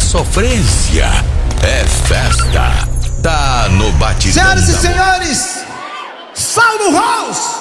sofrência, é festa. Tá no batidão. Senhoras e senhores, Saulo House!